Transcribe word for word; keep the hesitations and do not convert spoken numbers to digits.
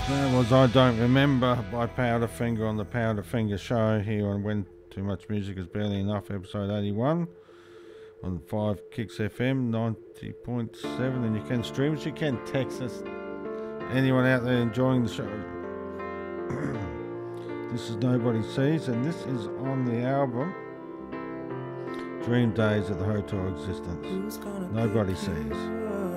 That was I Don't Remember by Powderfinger on the Powderfinger Show here on When Too Much Music Is Barely Enough, episode eighty-one on five Kicks F M ninety point seven, and you can stream us, you can text us. Anyone out there enjoying the show? This is Nobody Sees, and this is on the album Dream Days of the Hotel Existence. Nobody Sees.